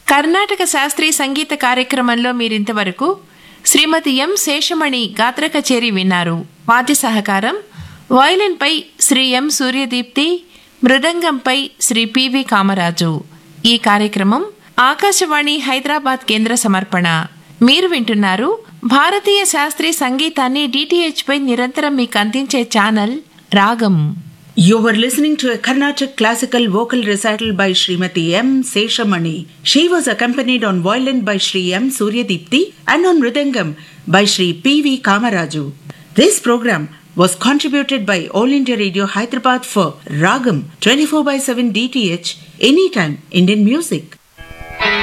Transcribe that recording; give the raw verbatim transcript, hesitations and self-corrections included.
కర్ణాటక శాస్త్రీయ సంగీత కార్యక్రమంలో మీరింతవరకు శ్రీమతి ఎం శేషమణి గాత్ర కచేరి విన్నారు. వాద్య సహకారం వయలిన్పై శ్రీ ఎం సూర్యదీప్తి, మృదంగంపై శ్రీ పివి కామరాజు. ఈ కార్యక్రమం ఆకాశవాణి హైదరాబాద్ కేంద్ర సమర్పణ. మీరు వింటున్నారు భారతీయ శాస్త్రీయ సంగీతాన్ని డిటిహెచ్ పై నిరంతరం మీకు అందించే ఛానల్ రాగం. You were listening to a Carnatic classical vocal recital by Srimati M. Seshamani. She was accompanied on violin by Sri M. Suryadipti and on mridangam by Sri P V Kamaraju. This program was contributed by All India Radio Hyderabad for Ragam twenty-four by seven D T H, Anytime Indian Music.